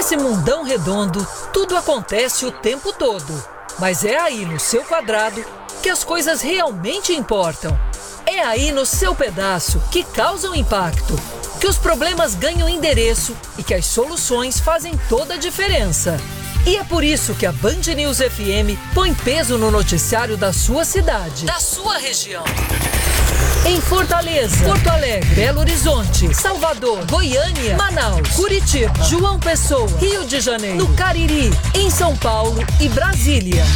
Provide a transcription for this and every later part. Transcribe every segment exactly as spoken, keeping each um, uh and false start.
Nesse mundão redondo, tudo acontece o tempo todo. Mas é aí no seu quadrado que as coisas realmente importam. É aí no seu pedaço que causam impacto, que os problemas ganham endereço e que as soluções fazem toda a diferença. E é por isso que a Band News F M põe peso no noticiário da sua cidade, da sua região. Em Fortaleza, Porto Alegre, Belo Horizonte, Salvador, Goiânia, Manaus, Curitiba, João Pessoa, Rio de Janeiro, no Cariri, em São Paulo e Brasília.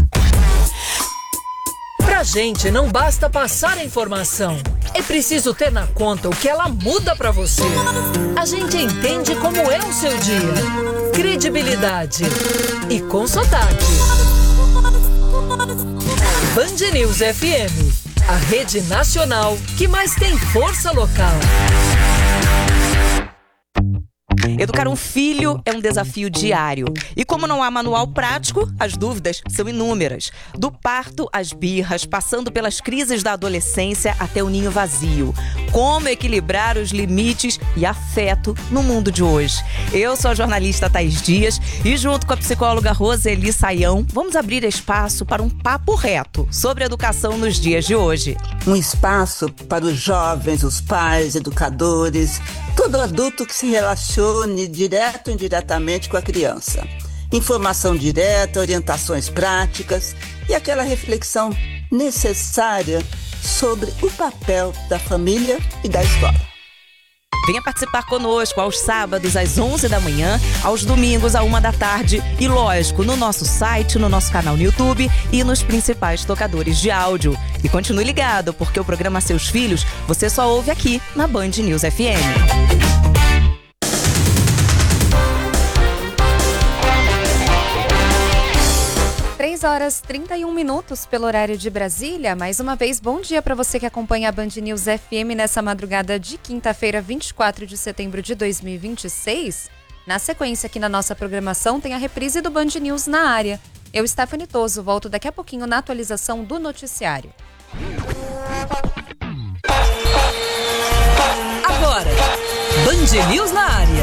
Pra gente não basta passar a informação, é preciso ter na conta o que ela muda pra você. A gente entende como é o seu dia, credibilidade e com sotaque. Band News F M, a rede nacional que mais tem força local. Educar um filho é um desafio diário. E como não há manual prático, as dúvidas são inúmeras. Do parto às birras, passando pelas crises da adolescência até o ninho vazio. Como equilibrar os limites e afeto no mundo de hoje? Eu sou a jornalista Thaís Dias e junto com a psicóloga Roseli Saião, vamos abrir espaço para um papo reto sobre educação nos dias de hoje. Um espaço para os jovens, os pais, educadores, todo adulto que se relacione direto ou indiretamente com a criança. Informação direta, orientações práticas e aquela reflexão necessária sobre o papel da família e da escola. Venha participar conosco aos sábados às onze da manhã, aos domingos à uma da tarde e, lógico, no nosso site, no nosso canal no YouTube e nos principais tocadores de áudio. E continue ligado, porque o programa Seus Filhos você só ouve aqui na Band News F M. três horas e trinta e um minutos pelo horário de Brasília. Mais uma vez, bom dia para você que acompanha a Band News F M nessa madrugada de quinta-feira, vinte e quatro de setembro de dois mil e vinte e seis. Na sequência aqui na nossa programação tem a reprise do Band News na área. Eu, Stephanie Toso, volto daqui a pouquinho na atualização do noticiário. Agora, Band News na área.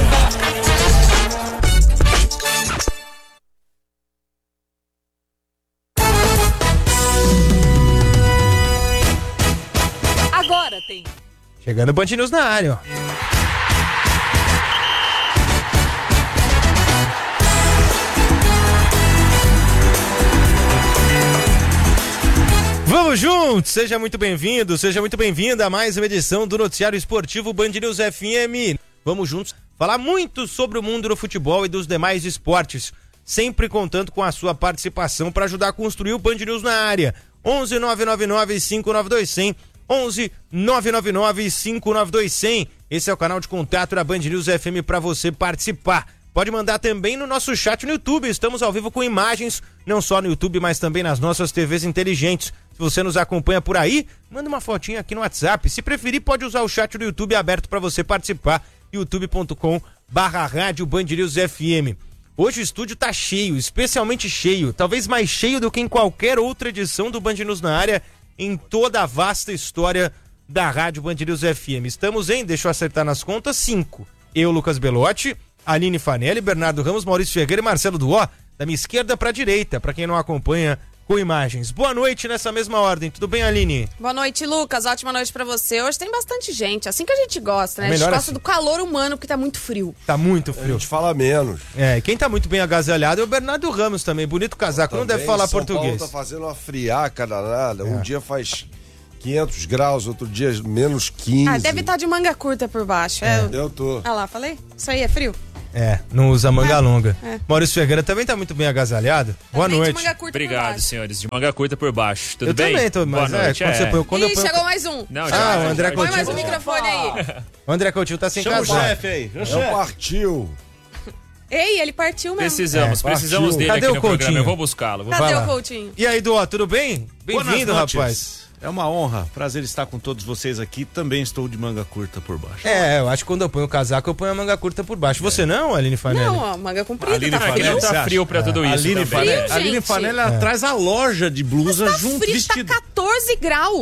Agora tem. Chegando o Band News na área, ó. Vamos juntos! Seja muito bem-vindo, seja muito bem-vinda a mais uma edição do Noticiário Esportivo Band News F M. Vamos juntos falar muito sobre o mundo do futebol e dos demais esportes, sempre contando com a sua participação para ajudar a construir o Band News na área. onze nove nove nove cinco nove dois zero zero, onze nove nove nove cinco nove dois zero zero. Esse é o canal de contato da Band News F M para você participar. Pode mandar também no nosso chat no YouTube. Estamos ao vivo com imagens, não só no YouTube, mas também nas nossas T Vs inteligentes. Se você nos acompanha por aí, manda uma fotinha aqui no WhatsApp. Se preferir, pode usar o chat do YouTube aberto para você participar. youtube ponto com barra rádio Band News F M. Hoje o estúdio tá cheio, especialmente cheio, talvez mais cheio do que em qualquer outra edição do Band News na área em toda a vasta história da rádio Band News F M. Estamos em, deixa eu acertar nas contas, cinco. Eu, Lucas Belotti, Aline Fanelli, Bernardo Ramos, Maurício Ferreira e Marcelo Duó, da minha esquerda para a direita, para quem não acompanha com imagens. Boa noite nessa mesma ordem, tudo bem, Aline? Boa noite, Lucas, ótima noite pra você. Hoje tem bastante gente, assim que a gente gosta, né? É a gente gosta assim. do calor humano, porque tá muito frio. Tá muito frio. A gente fala menos. É, quem tá muito bem agasalhado é o Bernardo Ramos também, bonito casaco, também, não deve falar São português. Paulo tá fazendo uma friaca danada, É. um dia faz quinhentos graus, outro dia menos quinze. Ah, deve estar de manga curta por baixo. É. Eu tô. Ah lá, falei? Isso aí é frio? É, não usa manga É, longa. é. Maurício Ferreira também tá muito bem agasalhado. Boa Também de noite. manga curta por Obrigado, baixo. senhores. De manga curta por baixo. Tudo eu bem? também tô, mas Boa é, noite. quando você põe, quando eu Ih, ponho... chegou mais um. Não, Ah, já, o André já, Põe Coutinho. mais o microfone aí. O André Coutinho tá sem Chama o casaco. chefe aí. É o partiu. Ei, ele partiu mesmo. Precisamos, É, precisamos partiu. dele Cadê aqui o no programa. Coutinho? Eu vou buscá-lo. Vou... Vai Cadê lá. o Coutinho? E aí, Duó, tudo bem? Bem-vindo, Boas noites. rapaz. É uma honra, prazer estar com todos vocês aqui. Também estou de manga curta por baixo. É, eu acho que quando eu ponho o casaco, eu ponho a manga curta por baixo. Você não, Aline Fanelli? Não, ó, manga comprida, Aline tá Fanelli, frio. você tá acha? frio pra tudo isso Aline também. Fanelli, Frio, Aline gente. Fanelli ela traz a loja de blusa Tá junto, frio, vestido. tá quatorze graus.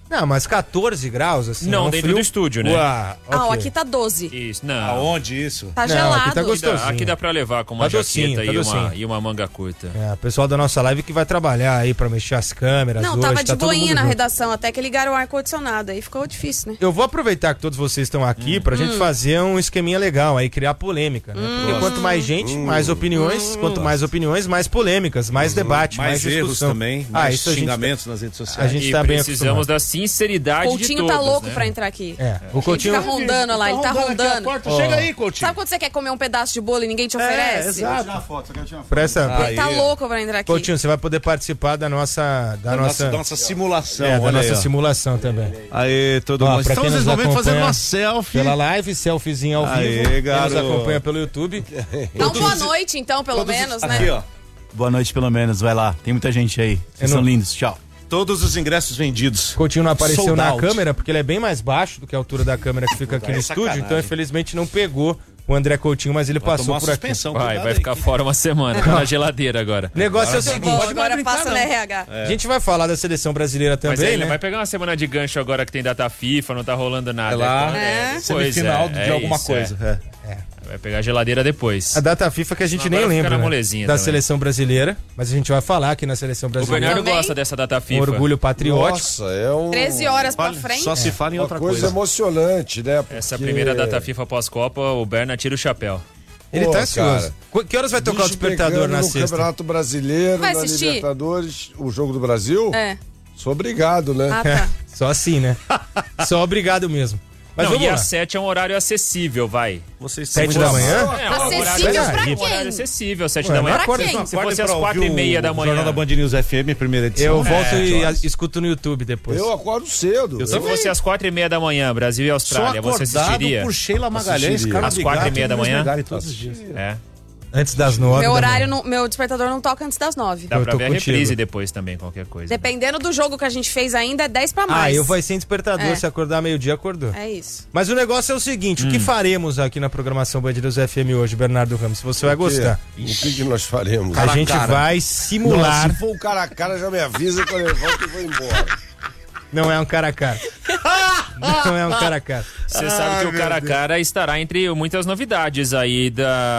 Não, mas quatorze graus, assim. Não, é um dentro frio... do estúdio, né? Uá, Ah, ok. aqui tá doze. Isso, não. Aonde isso? Tá Não, gelado. aqui tá Aqui gostosinho. dá, aqui dá pra levar com uma Tá docinho, jaqueta tá e, uma, docinho. e uma manga curta. É, o pessoal da nossa live que vai trabalhar aí pra mexer as câmeras. Não, hoje, tava tá de todo boinha mundo na junto. redação, até que ligaram o ar-condicionado. Aí ficou difícil, né? Eu vou aproveitar que todos vocês estão aqui pra gente fazer um esqueminha legal aí, criar polêmica, né? Porque quanto mais gente, mais opiniões, quanto mais opiniões, mais polêmicas, mais debate, mais, Mais erros discussão. também, Ah, mais isso a gente, xingamentos nas redes a sociais. gente E tá bem precisamos acostumado. da sinceridade de Coutinho todos, tá louco né? pra entrar aqui. É, o Ele Coutinho... fica rondando lá, ele tá rondando. Chega aí, Coutinho. Sabe quando você quer comer um pedaço de bolo e ninguém te É, oferece? exato. Presta... Ele tá Aí. louco pra entrar aqui. Coutinho, você vai poder participar da nossa... Da, Da nossa... nossa, nossa simulação. é, da olha nossa aí, ó. simulação também. Aê, todo Ó, mundo. pra quem Estamos nos nesse momento fazendo acompanha uma selfie. Pela live, selfiezinho ao Aê, vivo. Quem nos garoto. acompanha pelo YouTube. Dá uma boa noite, então, pelo Todos os- menos, Aqui, né? ó. Boa noite, pelo menos. Vai lá. Tem muita gente aí. Vocês Eu não- são lindos. Tchau. Todos os ingressos vendidos. Coutinho não apareceu Sold na out. câmera, porque ele é bem mais baixo do que a altura da câmera que fica aqui no É estúdio, sacanagem. então infelizmente não pegou o André Coutinho, mas ele Vai passou tomar por aqui. suspensão. Vai, cuidado vai aí. ficar fora uma semana, tá na geladeira agora. O negócio é o Bom, seguinte, agora passa no R H. a gente vai falar da seleção brasileira Mas também, ele né? vai pegar uma semana de gancho agora que tem data FIFA, não tá rolando nada. É lá, Então, É. pois semifinal é, de é alguma isso, coisa. é. É. Vai pegar a geladeira depois. A data FIFA que a gente Senão nem agora fica lembra, na né? molezinha Da também. seleção brasileira, mas a gente vai falar aqui na seleção O brasileira. Bernardo Também? gosta dessa data Um FIFA. orgulho patriótico. Nossa, é um, treze horas pra Fale- frente. Só se fala em uma outra coisa, coisa. emocionante, né? Essa Porque primeira data FIFA pós-Copa, o Berna tira o chapéu. Ele Pô, tá ansioso. cara. Qu- Que horas vai tocar o bicho despertador pegando na no sexta? Campeonato Brasileiro, Vai na assistir? Libertadores, o jogo do Brasil? É. Sou obrigado, né? Ah, tá. Só assim, né? Só obrigado mesmo. Mas não, vamos e lá. às sete é um horário acessível, vai. Vocês estão Sete muito da amados. manhã? É, um horário- Acessível pra Peraí. um horário quem? acessível, sete Ué, da manhã. mas acorda- quem? Se Acorde fosse às pra quatro ouvir e meia o da manhã. Jornal da Band News F M, primeira edição. Eu volto É, e horas. a- escuto no YouTube depois. Eu acordo cedo. Se fosse às quatro e meia da manhã, Brasil e Sou Austrália, você acordado assistiria? por Sheila Magalhães, Assistiria. Carlos Às quatro e Bigato meia da Luiz manhã? Megali, todos os dias. É. Antes das nove. Meu da horário, manhã. não- meu despertador não toca antes das nove. Dá Eu pra tô ver a contigo. reprise depois também, qualquer coisa. Dependendo do jogo que a gente fez ainda, é dez pra Ah, mais. eu vou sem despertador. É. Se acordar meio-dia, acordou. É isso. Mas o negócio é o seguinte: o que faremos aqui na programação Band News F M hoje, Bernardo Ramos? Você vai gostar. O que, que nós faremos? A gente vai simular. Não, se for o cara a cara, já me avisa que eu levanto e vou embora. Não é um cara a cara. Não é um cara a cara. Você sabe que o cara a cara estará entre muitas novidades aí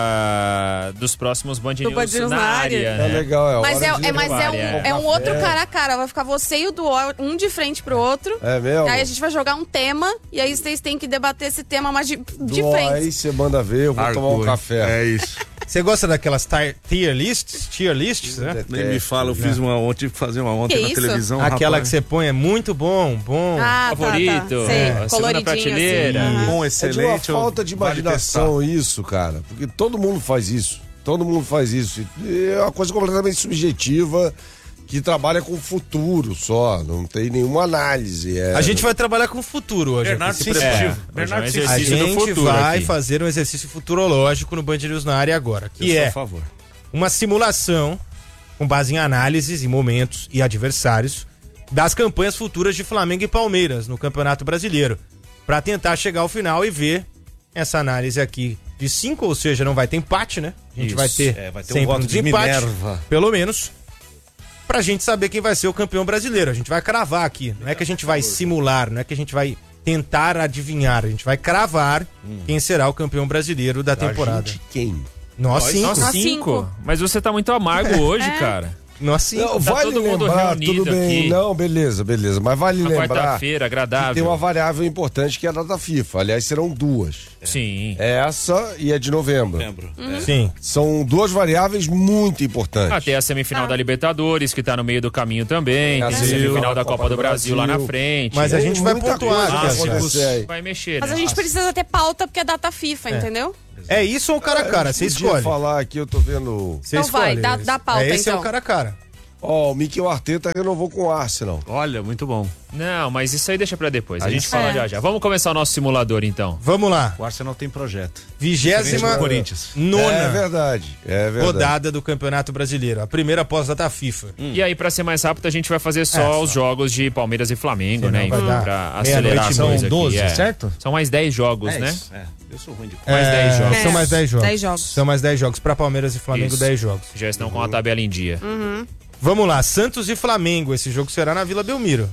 da... dos próximos Band Do News, Band News na na área. área. É né? legal, é Mas, hora é, de é, mas é, um, É. é um outro cara a cara. Vai ficar você e o Duó, um de frente pro outro. É mesmo? Aí a gente vai jogar um tema e aí vocês têm que debater esse tema mais de, de Dó, frente. aí você manda ver, eu vou Argou, tomar um hein? café. É isso. Você gosta daquelas tier, tier lists? Tier lists, né? Nem me fala, eu fiz uma ontem, tive que fazer uma ontem Que na isso? televisão. Aquela rapaz. que você põe é muito bom, bom. Ah, Favorito, tá, tá. Sei, é, segunda coloridinho prateleira. assim. Aham. Bom, É de excelente. uma falta de vale imaginação isso, cara. Porque todo mundo faz isso. Todo mundo faz isso. E é uma coisa completamente subjetiva que trabalha com o futuro só. Não tem nenhuma análise. É... A gente vai trabalhar com o futuro hoje. Bernardo aqui, se Sensitivo. prepara. Hoje é um Bernardo A exercício Sensitivo. do gente futuro vai aqui. fazer um exercício futurológico no Band News na área agora, que Eu sou é a favor. uma simulação com base em análises e momentos e adversários das campanhas futuras de Flamengo e Palmeiras no Campeonato Brasileiro, para tentar chegar ao final e ver essa análise aqui de cinco, ou seja, não vai ter empate, né? A gente Isso, vai ter, é, vai ter um sempre voto um de desempate, Minerva. pelo menos, pra gente saber quem vai ser o campeão brasileiro. A gente vai cravar aqui, não é que a gente vai simular, não é que a gente vai tentar adivinhar, a gente vai cravar quem será o campeão brasileiro da temporada. A gente quem? Nós cinco. Nós Nós cinco. cinco. Mas você tá muito amargo hoje, cara. Nós cinco. Não, Tá vale todo mundo lembrar, reunido tudo bem. aqui. Não, beleza, beleza. Mas vale Uma lembrar quarta-feira que tem agradável. uma variável importante que é a data FIFA. Aliás, serão duas. Sim. É essa e a de novembro. Lembro. Uhum. Sim. São duas variáveis muito importantes. Até a semifinal Ah. da Libertadores, que tá no meio do caminho também. Tem a Brasil, semifinal da Copa do Brasil lá na Brasil. frente. Mas a Tem gente vai muita pontuar, coisa que né, cara? acontece aí. Vai mexer, Mas né? a gente precisa ter pauta porque é data FIFA, entendeu? É isso ou cara a cara? Você Podia escolhe. falar aqui, eu tô vendo. Você Então vai, escolhe. dá- dá pauta, é, esse é então. o cara a cara. Ó, o Mikel Arteta renovou com o Arsenal. Olha, muito bom. Não, mas isso aí deixa pra depois. A, A gente gente- fala É. já já. Vamos começar o nosso simulador, então. Vamos lá. O Arsenal tem projeto. Vigésima Diferente do Corinthians. nona É verdade, é verdade. rodada do Campeonato Brasileiro. A primeira após data FIFA. E aí, pra ser mais rápido, a gente vai fazer só É, só. os jogos de Palmeiras e Flamengo, Senão né? vai Enfim, dar pra meia-noite acelerar e as meia. coisas São aqui. doze, é. certo? São mais dez jogos, É né? isso. É, eu sou ruim de conta. Mais É, dez jogos. São mais dez jogos. dez jogos. São mais dez jogos. Pra Palmeiras e Flamengo, Isso. dez jogos. Já estão com a tabela em dia. Uhum. Vamos lá. Santos e Flamengo. Esse jogo será na Vila Belmiro.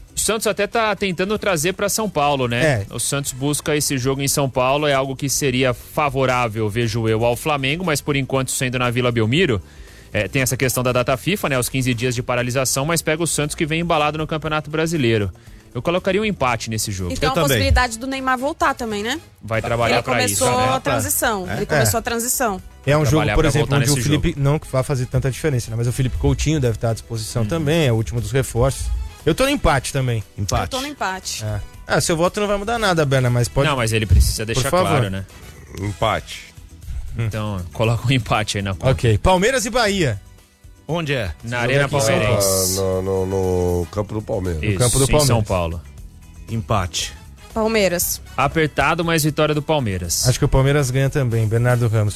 O Santos até tá tentando trazer para São Paulo, né? É. O Santos busca esse jogo em São Paulo, é algo que seria favorável, vejo eu, ao Flamengo, mas por enquanto sendo na Vila Belmiro, é, tem essa questão da data FIFA, né? Os quinze dias de paralisação, mas pega o Santos que vem embalado no Campeonato Brasileiro. Eu colocaria um empate nesse jogo. E tem a possibilidade do Neymar voltar também, né? Vai trabalhar para isso, Ele começou né? a transição. É. Ele começou É. a transição. É um Trabalhar jogo, por pra exemplo, voltar onde o nesse Felipe, não que vai fazer tanta diferença, né? Mas o Felipe Coutinho deve estar à disposição também, é o último dos reforços. Eu tô no empate também. Empate. Eu tô no empate. É. Ah, seu voto não vai mudar nada, Berna, mas pode... Não, mas ele precisa deixar favor. claro, né? Empate. Então, coloca um empate aí na conta. Ok, Palmeiras e Bahia. Onde é? Na Arena aqui em São Palmeirense. No, no- no campo do Palmeiras. Isso, campo do em Palmeiras. São Paulo. Empate. Palmeiras. Apertado, mas vitória do Palmeiras. Acho que o Palmeiras ganha também, Bernardo Ramos.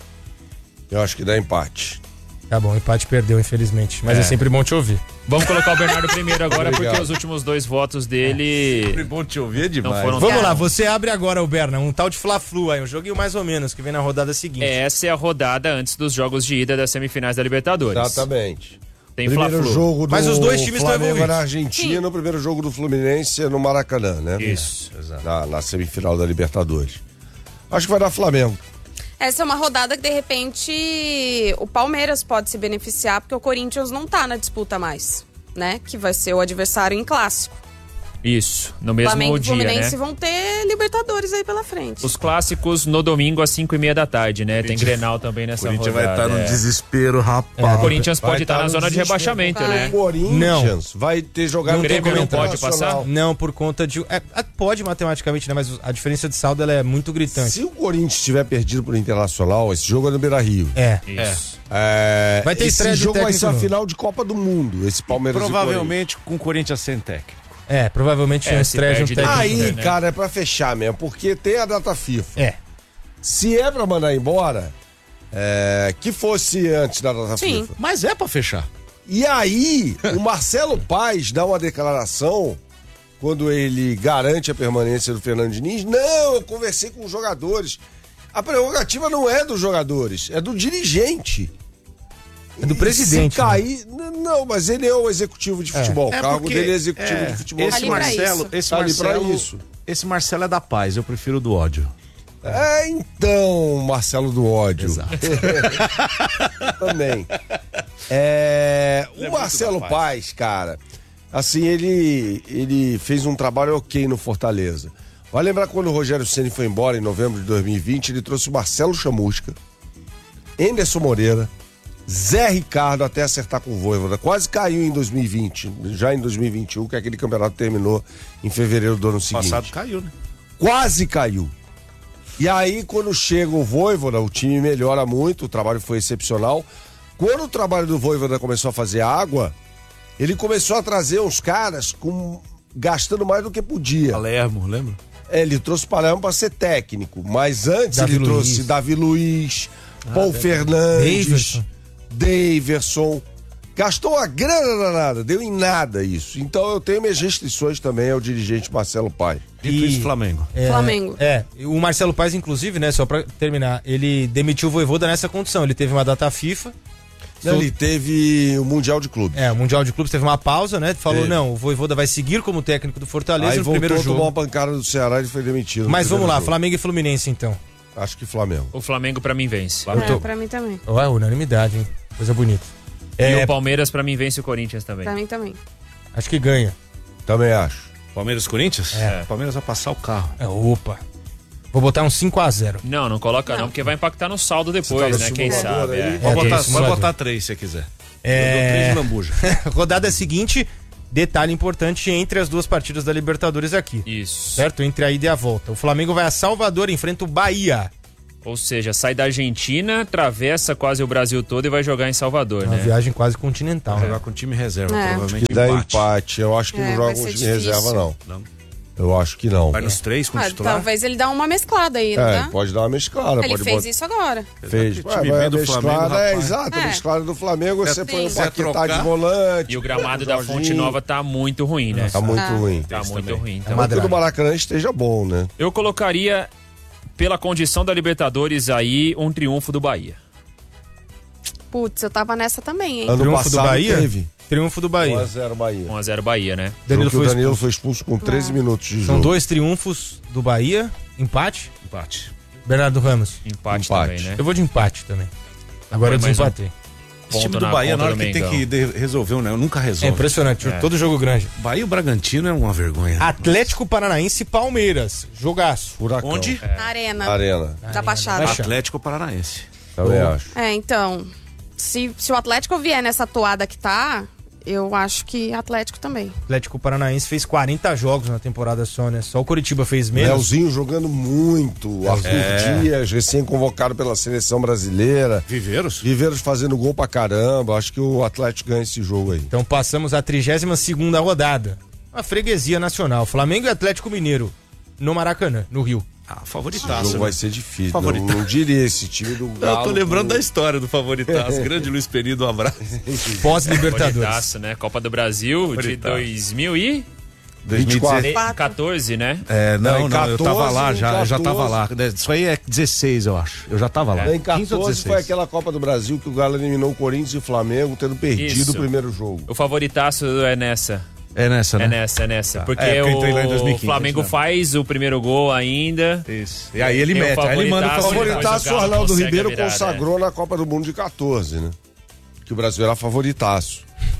Eu acho que dá empate. Tá bom, o empate perdeu, infelizmente. Mas é, É. sempre bom te ouvir. Vamos colocar o Bernardo primeiro agora, Obrigado. porque os últimos dois votos dele Sempre bom te ouvir não demais. foram Vamos tão- lá, você abre agora o Berna, um tal de Fla-Flu aí, um joguinho mais ou menos, que vem na rodada seguinte. Essa é a rodada antes dos jogos de ida das semifinais da Libertadores. Exatamente. Tem Primeiro Fla-Flu. jogo do Mas os dois times estão Flamengo é envolvidos. na Argentina, o primeiro jogo do Fluminense é no Maracanã, né? Isso. Na, na semifinal da Libertadores. Acho que vai dar Flamengo. Essa é uma rodada que, de repente, o Palmeiras pode se beneficiar, porque o Corinthians não tá na disputa mais, né? Que vai ser o adversário em clássico. Isso, no mesmo Flamengo e dia, Fluminense né? vão ter Libertadores aí pela frente. Os clássicos no domingo às cinco e meia da tarde, né? Tem Grenal também O nessa Corinthians rodada. vai estar é. no desespero, rapaz. O Corinthians Vai pode estar tá na no zona de desespero. rebaixamento, Vai. né? O Corinthians vai ter jogado Não no tem como não Campeonato pode passar? Nacional. Não, por conta de... É, é, pode matematicamente, né? Mas a diferença de saldo ela é muito gritante. Se o Corinthians tiver perdido pro Internacional, esse jogo é no Beira-Rio. É. Isso. É, Vai ter esse estreia de jogo vai técnico ser a novo. final de Copa do Mundo, esse Palmeiras Provavelmente com o Corinthians sem técnico. É, provavelmente É, é, se estreia de um perde e Corinthians. técnico. Aí, né? cara, é pra fechar mesmo, porque tem a data FIFA. É. Se é pra mandar embora, é, que fosse antes da data Sim. FIFA. Mas é pra fechar. E aí, o Marcelo Paes dá uma declaração quando ele garante a permanência do Fernando Diniz. Não, eu conversei com os jogadores. A prerrogativa não é dos jogadores, é do dirigente. É do E presidente, Se cair, n- não, mas ele é o executivo de futebol. O É cargo porque, dele é executivo é, de futebol. Esse Ali pra Marcelo, isso. esse Tá ali pra Marcelo, isso. esse Marcelo é da paz, eu prefiro do ódio. É, então, Marcelo do ódio. Exato. Também. É, Ele é o muito Marcelo da Paes, cara, assim, ele, ele fez um trabalho ok no Fortaleza. Vai lembrar quando o Rogério Ceni foi embora em novembro de dois mil e vinte, ele trouxe o Marcelo Chamusca, Anderson Moreira, Zé Ricardo até acertar com o Vojvoda. Quase caiu em dois mil e vinte, já em dois mil e vinte e um, que aquele campeonato terminou em fevereiro do ano seguinte. Passado caiu, né? Quase caiu. E aí, quando chega o Vojvoda, o time melhora muito, o trabalho foi excepcional. Quando o trabalho do Vojvoda começou a fazer água, ele começou a trazer uns caras com gastando mais do que podia. Palermo, lembra? É, ele trouxe o Palermo para ser técnico, mas antes Davi ele Luiz. trouxe Davi Luiz, Paul Fernandes, Daverson. Daverson. Gastou uma grana danada, deu em nada isso. Então eu tenho minhas restrições também ao dirigente Marcelo Paes. Dito E- isso, Flamengo. É, Flamengo. É, o Marcelo Paes, inclusive, né, só pra terminar, ele demitiu o Vojvoda nessa condição. Ele teve uma data FIFA. Não, ele teve o Mundial de Clubes. É, o Mundial de Clubes teve uma pausa, né? Falou, Teve. não, o Vojvoda vai seguir como técnico do Fortaleza Aí no voltou, primeiro tomou jogo. uma pancada do Ceará e foi demitido. no Mas vamos primeiro lá, jogo. Flamengo e Fluminense, então. Acho que Flamengo. O Flamengo pra mim vence. É, tô- pra mim também. Ué, unanimidade, hein? Coisa bonita. E É, o Palmeiras pra mim vence o Corinthians também. Pra mim também. acho que ganha. Também acho. Palmeiras e Corinthians? É. O Palmeiras vai passar o carro. É, opa. Vou botar um cinco a zero. Não, não coloca não, porque vai impactar no saldo depois, Você tá né? no Quem simulador sabe. aí? É. Pode É, botar, tem pode simulador. botar três se quiser. É. Eu dou três de lambuja. Rodada seguinte, detalhe importante entre as duas partidas da Libertadores aqui. Isso. Certo? Entre a ida e a volta. O Flamengo vai a Salvador e enfrenta o Bahia. Ou seja, sai da Argentina, atravessa quase o Brasil todo e vai jogar em Salvador, Uma né? viagem quase continental. Vai né? jogar com time reserva, É. provavelmente Que dá empate. empate. Eu acho que É, não joga vai com ser time difícil. reserva, não. Não. Eu acho que não. Vai nos três com o Ah, titular? talvez ele dá uma mesclada aí, não É, dá? pode dar uma mesclada. Ele pode fez botar- isso agora. Fez. Exato, Ué, o time vai B a do mesclada, Flamengo, é, rapaz. exato. A É. mesclada do Flamengo, você Sim. põe o Quiser Paquetá trocar. de volante. E o gramado o da Jorginho. Fonte Nova tá muito ruim, né? Tá muito Ah. ruim. Tá Esse muito também. ruim. É Então, uma Mas que o do Maracanã esteja bom, né? eu colocaria, pela condição da Libertadores aí, um triunfo do Bahia. Putz, eu tava nessa também, hein? Ano Triunfo do passado Bahia? teve. Triunfo do Bahia. um a zero Bahia. um a zero Bahia, né? Danilo Jogo que foi o Danilo expulso. foi expulso com treze minutos de São jogo. dois triunfos do Bahia. Empate. Empate. Bernardo Ramos. Empate, Empate. também, né? Eu vou de empate também. Agora eu Foi mais um. desempatei. Esse time Ponto do na Bahia, na conta hora do que tem Mengão. que de- resolver, né? Nunca É resolve. impressionante. É. Todo jogo grande. Bahia e o Bragantino é uma vergonha. Atlético Paranaense e Palmeiras. Jogaço. Furacão. Onde? Na arena Arena. da Baixada. Baixada. Atlético Paranaense. Também acho. É, então, se, se o Atlético vier nessa toada que tá, eu acho que Atlético também. Atlético Paranaense fez quarenta jogos na temporada só, né? Só o Curitiba fez menos. Leozinho jogando muito. Arthur Dias, recém-convocado pela seleção brasileira. Viveiros? Viveiros fazendo gol pra caramba. Acho que o Atlético ganha esse jogo aí. Então passamos à trigésima segunda rodada. A freguesia nacional. Flamengo e Atlético Mineiro. No Maracanã, no Rio. Ah, Esse favoritaço. jogo né? vai ser difícil. Não, Favoritaço. não diria esse time do Galo. Eu tô lembrando com- da história do favoritaço. Grande Luiz Perido, um abraço. Pós-Libertadores. Favoritaço, né? Copa do Brasil de Favoritaço. dois mil e vinte e quatro. quatorze, né? É, não, Não, em não, eu tava quatorze, lá já, eu já em tava lá. Isso aí é dezesseis, eu acho. Eu já tava lá. Em quinze ou quatorze dezesseis. foi aquela Copa do Brasil que o Galo eliminou o Corinthians e o Flamengo, tendo perdido Isso. o primeiro jogo. O favoritaço é nessa. É nessa, né? É nessa, é nessa. Porque, É, porque eu entrei lá em dois mil e o quinze, Flamengo né? faz o primeiro gol ainda. Isso. E aí ele Tem o mete, aí ele manda o favoritaço, favoritaço. depois Favoritaço, o o Galo Arnaldo consegue Ribeiro a virada, consagrou na Copa do Mundo de quatorze, né? Que o Brasil era favoritaço.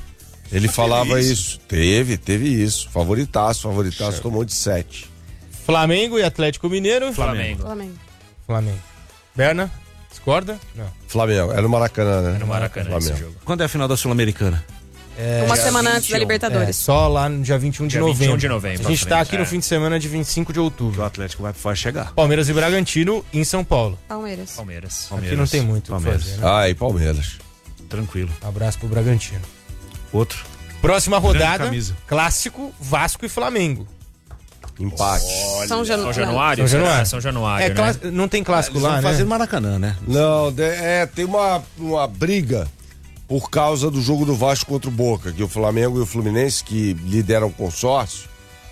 Ele falava isso? isso. Teve, teve isso. Favoritaço, favoritaço, tomou de sete. Flamengo e Atlético Mineiro. Flamengo. Flamengo. Flamengo. Berna, discorda? Não. Flamengo, era no Maracanã, né? No Maracanã esse Flamengo. jogo. Quando é a final da Sul-Americana? Uma semana antes da É, Libertadores. só lá no dia vinte e um de Dia vinte e um novembro. de novembro, A gente pra tá frente, aqui no é. fim de semana de vinte e cinco de O outubro. Atlético vai, vai chegar. Palmeiras e Bragantino em São Paulo. Palmeiras. Palmeiras. Aqui não tem muito o que Palmeiras. fazer, né? Ah, e Palmeiras. Tranquilo. Um abraço pro Bragantino. Outro. Próxima rodada, camisa. clássico, Vasco e Flamengo. Empate. São, Janu... São Januário? São Januário. será? São Januário, É, né? clá- não tem clássico Eles lá, vão né? fazer no Maracanã, né? Não, de- é, tem uma, uma briga por causa do jogo do Vasco contra o Boca, que o Flamengo e o Fluminense, que lideram o consórcio,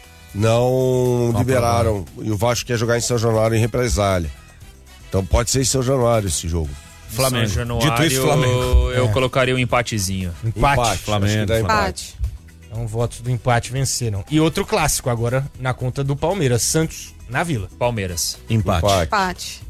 não liberaram. E o Vasco quer jogar em São Januário em represália. Então pode ser em São Januário esse jogo. Flamengo. São Januário, Dito isso, Flamengo. eu colocaria um empatezinho. Empate. Empate, Flamengo, acho que dá empate. Empate. Então, votos do empate venceram. E outro clássico agora na conta do Palmeiras, Santos na Vila. Palmeiras. Empate. Empate. Empate.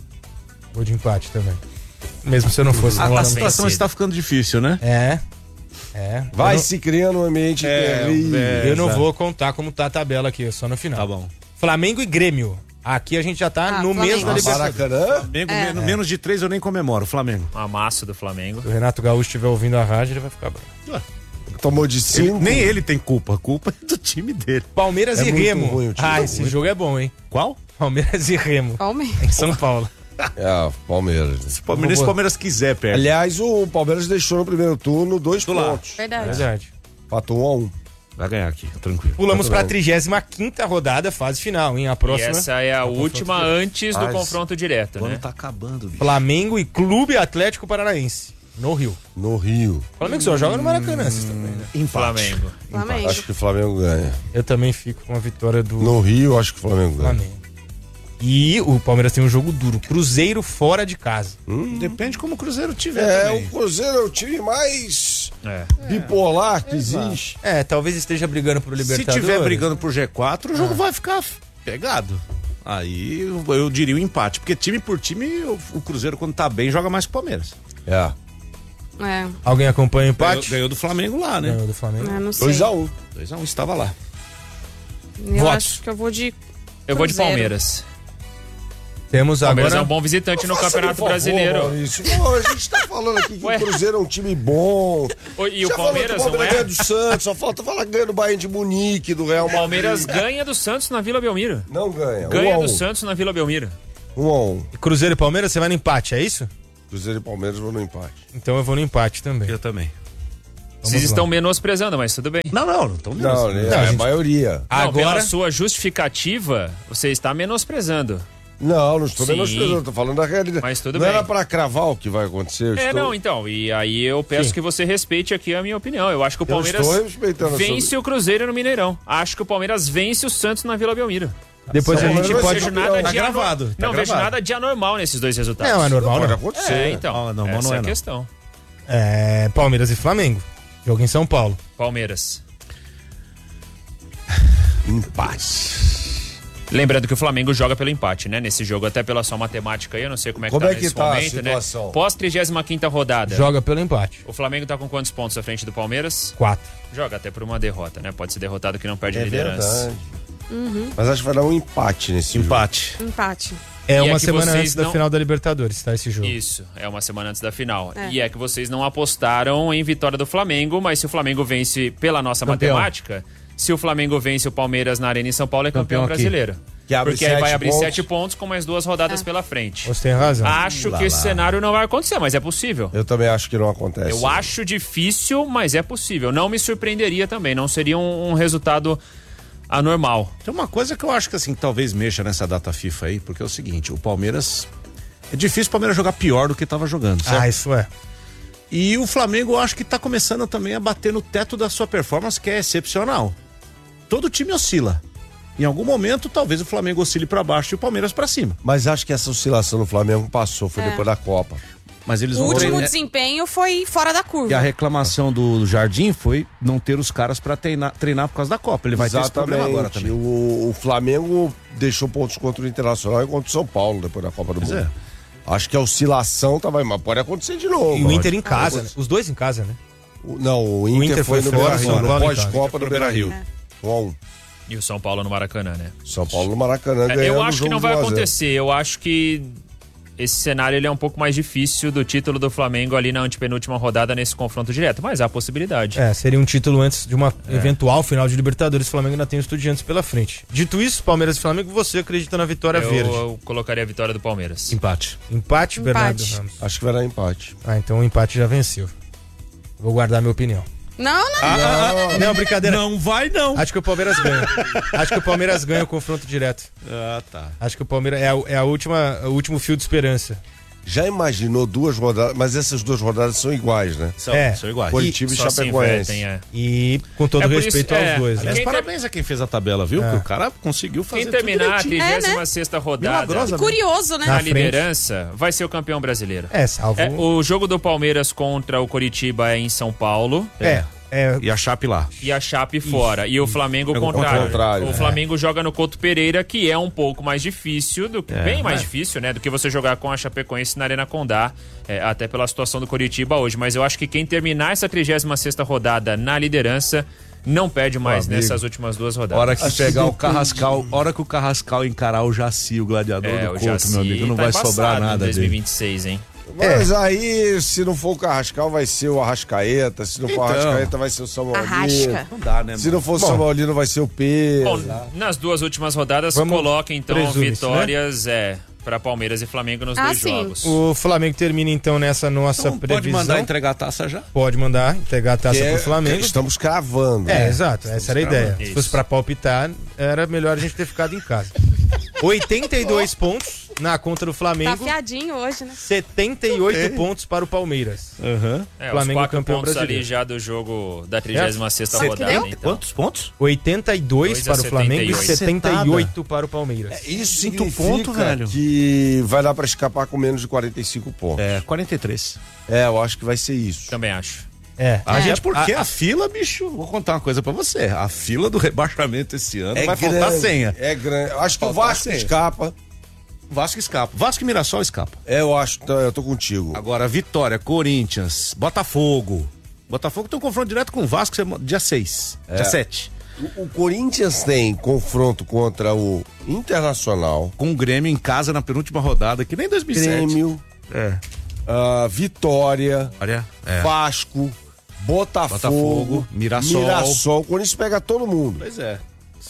Vou de empate também. Mesmo se eu não fosse. A, não, a não- situação vencido. está ficando difícil, né? É. É. Vai eu se criando um ambiente É, terrível. é. não, eu não exato. vou contar como tá a tabela aqui, só no final. Tá bom. Flamengo e Grêmio. Aqui a gente já tá Ah, no Flamengo. mês da Ah, Libertadores. Maracanã? Flamengo, É. menos, menos de três eu nem comemoro. Flamengo. Um amasso do Flamengo. Se o Renato Gaúcho estiver ouvindo a rádio, ele vai ficar bravo. Tomou de Ele- cinco. nem ele tem culpa. A culpa é do time dele. Palmeiras É e muito Remo. ruim o time. Ah, É esse muito. jogo é bom, hein? Qual? Palmeiras e Remo. Palmeiras. Em São Paulo. É, Palmeiras. Se o Palmeiras, se o Palmeiras quiser, perde. Aliás, o Palmeiras deixou no primeiro turno dois Do lado. pontos. Verdade. Verdade. Empatou um a um. Vai ganhar aqui, tranquilo. Pulamos para a bem. trigésima quinta rodada, fase final, hein? A E próxima. essa é a última antes do Ah, confronto direto, O ano né? tá acabando, bicho. Flamengo e Clube Atlético Paranaense. No Rio. No Rio. O Flamengo só joga no Maracanã, vocês também, né? Empate. Flamengo. Flamengo. Acho que o Flamengo ganha. Eu também fico com a vitória do No Rio, acho que o Flamengo ganha. Flamengo. E o Palmeiras tem um jogo duro. Cruzeiro fora de casa. Depende como o Cruzeiro tiver É, também. o Cruzeiro é o time mais É. bipolar que existe. É, talvez esteja brigando pro Se Libertadores. tiver brigando por G quatro, o jogo vai ficar pegado. Aí eu, eu diria o empate. Porque time por time, o, o Cruzeiro, quando tá bem, joga mais que o Palmeiras. É. É, Alguém acompanha o Ganhou, empate? ganhou do Flamengo lá, né? Ganhou do Flamengo. é, não sei. dois a um. dois a um, estava lá. Eu Votos. acho que eu vou de Eu vou de Cruzeiro. Palmeiras. Temos Palmeiras agora... é um bom visitante no Faça-me Campeonato um favor, Brasileiro. Maurício. Pô, a gente tá falando aqui que Ué. o Cruzeiro é um time bom. Ô, E o Já falou que Palmeiras o não Palmeiras é? ganha do Santos, só falta falar que ganha do Bayern de Munique, do Real O Madrid. Palmeiras ganha do Santos na Vila Belmiro. Não ganha. Ganha um a um. do Santos na Vila Belmiro. Um a um. Cruzeiro e Palmeiras, você vai no empate, é isso? Cruzeiro e Palmeiras vão no empate. Então eu vou no empate também. Eu também. Vocês lá. estão menosprezando, mas tudo bem. Não, não, não estão Não, né? Não, é a a gente- maioria. Não, Agora... pela sua justificativa, você está menosprezando. Não, não estou Sim. menosprezando, tô falando da realidade. Mas tudo não bem. era pra cravar o que vai acontecer. Eu É, estou... não, então. E aí eu peço Sim. que você respeite aqui a minha opinião. Eu acho que o Eu Palmeiras estou respeitando a vence sua... o Cruzeiro no Mineirão. Acho que o Palmeiras vence o Santos na Vila Belmiro. Depois a São gente Paulo pode... Não vejo campeão. nada Tá de ano- gravado, tá Não vejo gravado. nada de anormal nesses dois resultados. Não, é normal Pode não. acontecer. É, então. Não, não, essa não é é a não. questão. É, Palmeiras e Flamengo. Jogo em São Paulo. Palmeiras. Empate. Lembrando que o Flamengo joga pelo empate, né? Nesse jogo, até pela sua matemática aí, eu não sei como é que como tá é que nesse tá momento, a situação? né? Pós trigésima quinta rodada. Joga pelo empate. O Flamengo tá com quantos pontos à frente do Palmeiras? Quatro. Joga até por uma derrota, né? Pode ser derrotado que não perde É a liderança. verdade. Uhum. Mas acho que vai dar um empate nesse Empate. Empate. É E uma é que semana vocês antes da não- final da Libertadores, tá? Esse jogo. Isso, é uma semana antes da final. É. E é que vocês não apostaram em vitória do Flamengo, mas se o Flamengo vence pela nossa Campeão. matemática, se o Flamengo vence o Palmeiras na Arena em São Paulo, é campeão, Campeão aqui. brasileiro. Que abre Porque aí sete vai abrir pontos. sete pontos com mais duas rodadas pela frente. Você tem razão. Acho que esse cenário não vai acontecer, mas é possível. Eu também acho que não acontece. Eu acho difícil, mas é possível. Não me surpreenderia também, não seria um, um resultado anormal. Tem uma coisa que eu acho que assim, talvez mexa nessa data FIFA aí, porque é o seguinte, o Palmeiras... É difícil o Palmeiras jogar pior do que estava jogando, certo? Ah, isso é. E o Flamengo eu acho que tá começando também a bater no teto da sua performance, que é excepcional. Todo time oscila. Em algum momento, talvez o Flamengo oscile pra baixo e o Palmeiras pra cima. Mas acho que essa oscilação no Flamengo passou, foi É. depois da Copa. Mas eles O vão último treinar- desempenho foi fora da E a curva. reclamação do Jardim foi não ter os caras pra treinar, treinar por causa da Copa. Ele vai ter esse problema agora também. O, o Flamengo deixou pontos contra o Internacional e contra o São Paulo depois da Copa do Pois Mundo. é. Acho que a oscilação tava, mas pode acontecer de novo. E o Inter em Pode. casa, né? Os dois em casa, né? O- Não, o Inter, Inter foi, foi no fora, Beira-Rio, São Paulo em casa. pós-Copa no Beira-Rio. um a um. E o São Paulo no Maracanã, né? São Paulo no Maracanã É, ganhando eu o acho que jogo não de vai um a zero. acontecer. Eu acho que esse cenário ele é um pouco mais difícil do título do Flamengo ali na antepenúltima rodada nesse confronto direto, mas há a possibilidade. É, seria um título antes de uma eventual final de Libertadores. O Flamengo ainda tem o Estudiantes pela frente. Dito isso, Palmeiras e Flamengo, você acredita na vitória eu, verde? eu colocaria a vitória do Palmeiras. Empate. Empate, Bernardo Empate. Ramos. Acho que vai dar empate. Ah, então o empate já venceu. Vou guardar minha opinião. Não, não. Não, brincadeira. Não vai não. Acho que o Palmeiras ganha. Acho que o Palmeiras ganha o confronto direto. Ah, tá. Acho que o Palmeiras é a, é a última, o último fio de esperança. Já imaginou duas rodadas, mas essas duas rodadas são iguais, né? São, É. são iguais. Curitiba e Só se Chapecoense. invertem, é. E com todo É por respeito isso- aos é, dois. Né? Aliás, Quem parabéns a quem fez a tabela, viu? É. Que o cara conseguiu fazer Quem terminar a tudo direitinho. trigésima sexta rodada Milagrosa, Curioso, né? Na na frente. liderança vai ser o campeão brasileiro. É, salvo. É, o jogo do Palmeiras contra o Coritiba é em São Paulo. É, é, E a Chape lá. E a Chape fora. E o Flamengo Jogo contrário. contrário, O é. Flamengo joga no Couto Pereira, que é um pouco mais difícil, do que, É, bem mais é. difícil, né? Do que você jogar com a Chapecoense na Arena Condá, é, até pela situação do Coritiba hoje. Mas eu acho que quem terminar essa trigésima sexta rodada na liderança não perde mais amigo. nessas últimas duas rodadas. Hora que Acho que pegar o depende. Carrascal, hora que o Carrascal encarar o Jaci, o gladiador É, do o Couto, Jaci meu amigo, não tá vai sobrar embaçado nada em dois mil e dele. vinte e seis, hein? Mas aí, se não for o Carrascal, vai ser o Arrascaeta. Se não for o Então. Arrascaeta, vai ser o Samuelino. Arrasca. Não dá, né? Se não for o Bom. Samuelino, vai ser o Pedro. Bom, nas duas últimas rodadas, Vamos- coloca então presume-se, vitórias é, para Palmeiras e Flamengo nos Ah, dois sim. jogos. o Flamengo termina então nessa nossa Então, pode previsão. mandar entregar a taça já? Pode mandar entregar a taça Que é- pro Flamengo. Estamos cravando. É, né? exato, essa era a ideia. Isso. Se fosse pra palpitar, era melhor a gente ter ficado em casa. oitenta e dois pontos na conta do Tá Flamengo, afiadinho hoje, né? setenta e oito pontos para o Palmeiras. Aham. É, Flamengo os quatro campeão pontos brasileiro. ali já do jogo da trigésima sexta Quanto rodada. que deu? Então. Quantos pontos? oitenta e dois dois a para o Flamengo e setenta setenta e oito para o Palmeiras. Isso Quinto significa ponto, velho. que vai dar pra escapar com menos de quarenta e cinco pontos. É, quarenta e três. É, eu acho que vai ser isso. Também acho. É, A gente, é, porque a- a, fila, bicho, vou contar uma coisa pra você. A fila do rebaixamento esse ano É vai faltar grande, senha. É grande. Eu acho que o Faltar Vasco senha. escapa. Vasco escapa. Vasco e Mirassol escapa. É, eu acho, tá, eu tô contigo. Agora, Vitória, Corinthians, Botafogo. Botafogo tem um confronto direto com o Vasco sema- dia seis, dia sete. O, o Corinthians tem confronto contra o Internacional, Com o Grêmio em casa na penúltima rodada, que nem dois mil e sete. Grêmio, É. ah, Vitória, Olha, é. Vasco, Botafogo, Botafogo, Mirassol. Mirassol. O Corinthians pega todo mundo. Pois é.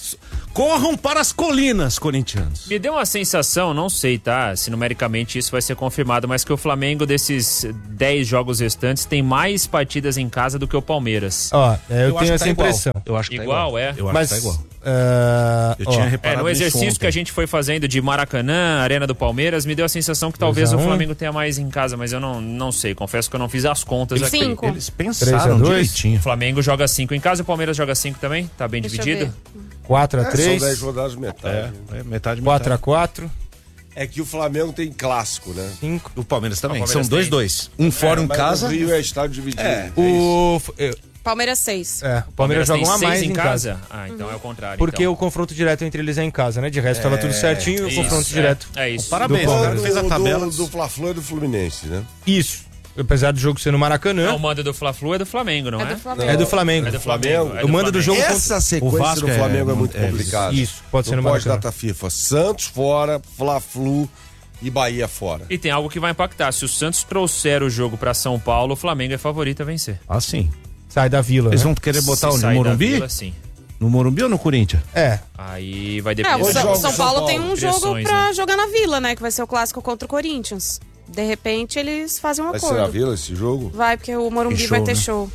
Corram para as colinas, corintianos. Me deu uma sensação, não sei, tá? Se numericamente isso vai ser confirmado, mas que o Flamengo, desses dez jogos restantes, tem mais partidas em casa do que o Palmeiras. ó, é, eu, acho tenho que essa tá igual. impressão. Eu acho que tá Igual, igual. é? Eu acho Mas, que tá igual. ah, Eu ó, tinha É, reparado no nisso exercício ontem. que a gente foi fazendo de Maracanã, Arena do Palmeiras, me deu a sensação que talvez dois a o um. Flamengo tenha mais em casa, mas eu não, não sei. Confesso que eu não fiz as contas aqui. Cinco. Eles três pensaram a dois. direitinho. O Flamengo joga cinco em casa e o Palmeiras joga cinco também? Tá bem Deixa eu dividido? ver. quatro a É, são três, dez rodadas metade. É, é metade, quatro a metade. quatro, É que o Flamengo tem clássico, né? cinco. O Palmeiras também. O Palmeiras São dois, tem. dois. Um fora em Mas casa. no Rio é estádio dividido. É. O, eu- Palmeiras seis. É, o Palmeiras, Palmeiras joga uma seis mais em em casa. casa. Ah, então uhum. é o contrário. Porque então. o confronto direto entre eles é em casa, né? De resto, tava É, tudo certinho, o isso, confronto é, direto. É isso. Parabéns, Do o cara Mando fez a tabela. do, do Fla-Flu e do Fluminense, né? Isso. Apesar do jogo ser no Maracanã. Não, o mando do Fla-Flu é do Flamengo, não é? É do Flamengo. É do Flamengo. É do Flamengo. É O mando do jogo Essa sequência Vasco do Flamengo é, é- muito é- complicada. Isso, pode ser Não no pode Maracanã. data FIFA. Santos fora, Fla-Flu e Bahia fora. E tem algo que vai impactar. Se o Santos trouxer o jogo pra São Paulo, o Flamengo é favorito a vencer. Ah, sim. Sai da Vila, Eles né? vão querer botar Se o sair da Morumbi? Vila, sim. No Morumbi ou no Corinthians? É. Aí vai É, depender. o Hoje São, joga São São Paulo Paulo. tem um jogo Pressões, pra né? jogar na Vila, né? Que vai ser o clássico contra o Corinthians. De repente, eles fazem um Vai acordo. ser na Vila esse jogo? Vai, porque o Morumbi Tem show, vai ter né? show.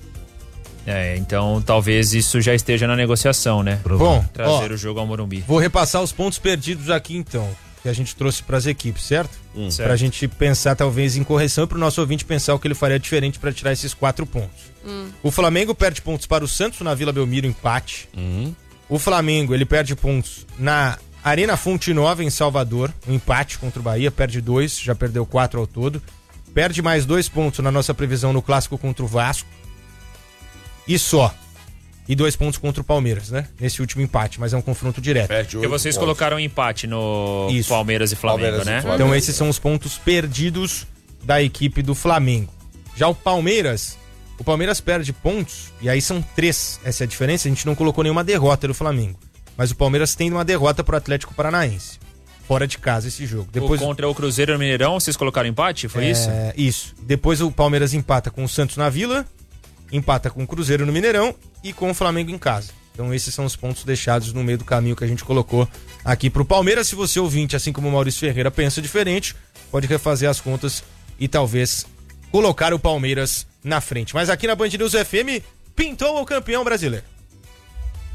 É, então talvez isso já esteja na negociação, né? Bom, Trazer ó, o jogo ao Morumbi. vou repassar os pontos perdidos aqui então, que a gente trouxe pras equipes, certo? Hum. Certo. Pra gente pensar talvez em correção e pro nosso ouvinte pensar o que ele faria diferente pra tirar esses quatro pontos. O Flamengo perde pontos para o Santos na Vila Belmiro, empate. O Flamengo, ele perde pontos na Arena Fonte Nova, em Salvador, um empate contra o Bahia, perde dois, já perdeu quatro ao todo. Perde mais dois pontos na nossa previsão no clássico contra o Vasco. E só. E dois pontos contra o Palmeiras, né? Nesse último empate, mas é um confronto direto. Perde Porque vocês pontos. colocaram um empate no Isso. Palmeiras e Flamengo, Palmeiras e né? Flamengo. Então esses são os pontos perdidos da equipe do Flamengo. Já o Palmeiras, o Palmeiras perde pontos, e aí são três. Essa é a diferença, a gente não colocou nenhuma derrota do Flamengo. Mas o Palmeiras tem uma derrota pro Atlético Paranaense. Fora de casa esse jogo. Depois O contra o Cruzeiro no Mineirão, vocês colocaram empate? Foi é, isso? Isso. Depois o Palmeiras empata com o Santos na Vila, empata com o Cruzeiro no Mineirão e com o Flamengo em casa. Então esses são os pontos deixados no meio do caminho que a gente colocou aqui pro Palmeiras. Se você ouvinte, assim como o Maurício Ferreira, pensa diferente, pode refazer as contas e talvez colocar o Palmeiras na frente. Mas aqui na Band News F M, pintou o campeão brasileiro.